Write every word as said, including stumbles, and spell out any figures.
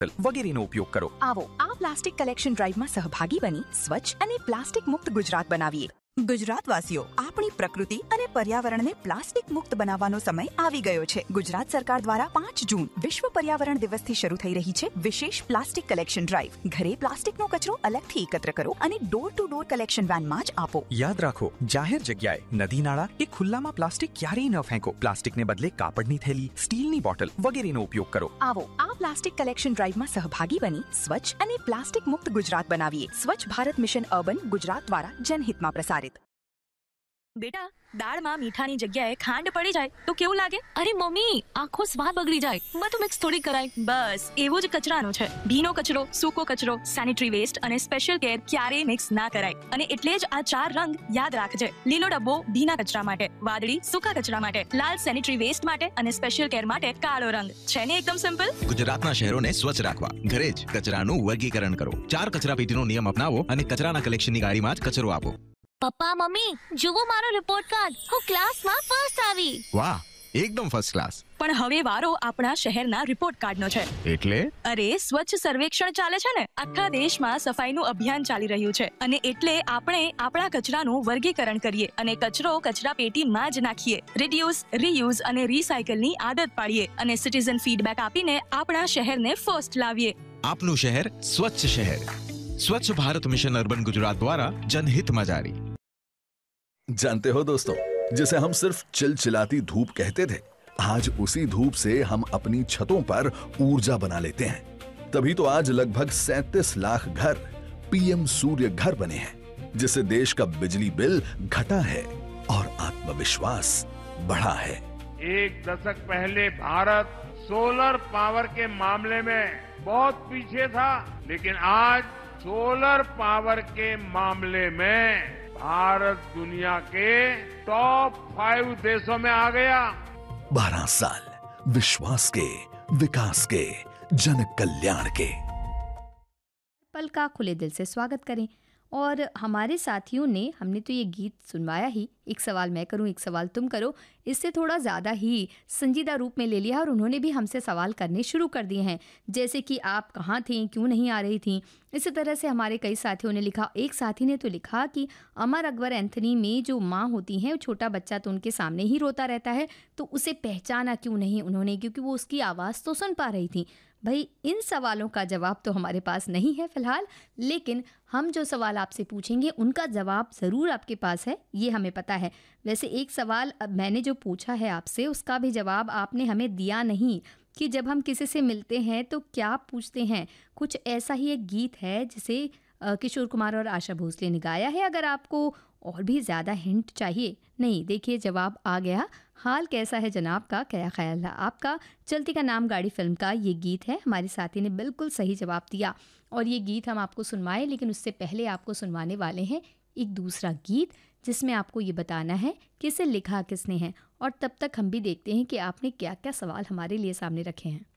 વગેરેનો ઉપયોગ કરો. આવો આ પ્લાસ્ટિક કલેક્શન ડ્રાઈવમાં સહભાગી બની સ્વચ્છ અને પ્લાસ્ટિક મુક્ત ગુજરાત બનાવીએ. ગુજરાતવાસીઓ, આપણી પ્રકૃતિ અને પર્યાવરણને પ્લાસ્ટિક મુક્ત બનાવવાનો સમય આવી ગયો છે. ગુજરાત સરકાર દ્વારા પાંચ જૂન વિશ્વ પર્યાવરણ દિવસથી શરૂ થઈ રહી છે વિશેષ પ્લાસ્ટિક કલેક્શન ડ્રાઈવ. ઘરે પ્લાસ્ટિકનો કચરો અલગથી એકત્ર કરો અને ડોર ટુ ડોર કલેક્શન વેનમાં જ આપો. યાદ રાખો, જાહેર જગ્યાએ નદી નાળા કે ખુલ્લામાં પ્લાસ્ટિક ક્યારેય ન ફેંકો. પ્લાસ્ટિકને બદલે કાપડની થેલી, સ્ટીલની બોટલ વગેરેનો ઉપયોગ કરો. આવો આ પ્લાસ્ટિક કલેક્શન ડ્રાઈવમાં સહભાગી બની સ્વચ્છ અને પ્લાસ્ટિક મુક્ત ગુજરાત બનાવીએ. સ્વચ્છ ભારત મિશન અર્બન ગુજરાત દ્વારા જનહિતમાં પ્રસારિત. બેટા, દાળમાં મીઠાની જગ્યાએ ખાંડ પડી જાય તો કેવું લાગે? અરે મમ્મી, આખો સ્વાદ બગડી જાય. બધું મિક્સ થોડી કરાય. બસ એવો જ કચરાનો છે. ભીનો કચરો, સૂકો કચરો, સેનિટરી વેસ્ટ અને સ્પેશિયલ કેર ક્યારેય મિક્સ ના કરાય. અને એટલે જ આ ચાર રંગ યાદ રાખજે. લીલો ડબ્બો ભીના કચરા માટે, વાદળી સૂકા કચરા માટે, લાલ સેનિટરી વેસ્ટ માટે અને સ્પેશિયલ કેર માટે કાળો રંગ. છે ને એકદમ સિમ્પલ? ગુજરાતના શહેરોને સ્વચ્છ રાખવા ઘરે જ કચરાનું વર્ગીકરણ કરો. ચાર કચરા પેટીનો નિયમ અપનાવો અને કચરાના કલેક્શનની ગાડીમાં જ કચરો આપો. પપ્પા મમ્મી, જુઓ મારો રિપોર્ટ કાર્ડ. હું ક્લાસમાં ફર્સ્ટ આવી. વાહ, એકદમ ફર્સ્ટ ક્લાસ. પણ હવે વારો આપણા શહેરના રિપોર્ટ કાર્ડનો છે. એટલે? અરે સ્વચ્છ સર્વેક્ષણ ચાલે છે ને. આખા દેશમાં સફાઈનું અભિયાન ચાલી રહ્યું છે અને એટલે આપણે આપણા કચરાનું વર્ગીકરણ કરીએ અને કચરો કચરા પેટીમાં જ નાખીએ. રિડ્યુસ, રીયુઝ અને રીસાયકલની આદત પાડીએ અને સિટીઝન ફીડબેક આપીને આપણા શહેરને ફર્સ્ટ લાવીએ. આપનું શહેર સ્વચ્છ શહેર. स्वच्छ भारत मिशन अर्बन गुजरात द्वारा जनहित में जारी. जानते हो दोस्तों, जिसे हम सिर्फ चिलचिलाती धूप कहते थे, आज उसी धूप से हम अपनी छतों पर ऊर्जा बना लेते हैं. तभी तो आज लगभग सैंतीस लाख घर पीएम सूर्य घर बने हैं, जिससे देश का बिजली बिल घटा है और आत्मविश्वास बढ़ा है. एक दशक पहले भारत सोलर पावर के मामले में बहुत पीछे था, लेकिन आज सोलर पावर के मामले में भारत दुनिया के टॉप फाइव देशों में आ गया. बारह साल विश्वास के, विकास के, जन कल्याण के. पल का खुले दिल से स्वागत करें. और हमारे साथियों ने, हमने तो ये गीत सुनवाया ही, एक सवाल मैं करूं एक सवाल तुम करो, इससे थोड़ा ज़्यादा ही संजीदा रूप में ले लिया और उन्होंने भी हमसे सवाल करने शुरू कर दिए हैं. जैसे कि आप कहाँ थीं, क्यों नहीं आ रही थीं. इसी तरह से हमारे कई साथियों ने लिखा. एक साथी ने तो लिखा कि अमर अकबर एंथनी में जो माँ होती हैं, छोटा बच्चा तो उनके सामने ही रोता रहता है, तो उसे पहचाना क्यों नहीं उन्होंने, क्योंकि वो उसकी आवाज़ तो सुन पा रही थी. भाई, इन सवालों का जवाब तो हमारे पास नहीं है फ़िलहाल, लेकिन हम जो सवाल आपसे पूछेंगे उनका जवाब ज़रूर आपके पास है, ये हमें पता है. वैसे एक सवाल अब मैंने जो पूछा है आपसे, उसका भी जवाब आपने हमें दिया नहीं कि जब हम किसी से मिलते हैं तो क्या पूछते हैं. कुछ ऐसा ही एक गीत है जिसे किशोर कुमार और आशा भोसले ने गाया है. अगर आपको और भी ज़्यादा हिंट चाहिए, नहीं, देखिए जवाब आ गया. हाल कैसा है जनाब का, क्या ख्याल है आपका. चलती का नाम गाड़ी फिल्म का ये गीत है. हमारे साथी ने बिल्कुल सही जवाब दिया और ये गीत हम आपको सुनवाएं, लेकिन उससे पहले आपको सुनवाने वाले हैं एक दूसरा गीत जिसमें आपको ये बताना है कि इसे लिखा किसने है. और तब तक हम भी देखते हैं कि आपने क्या क्या सवाल हमारे लिए सामने रखे हैं.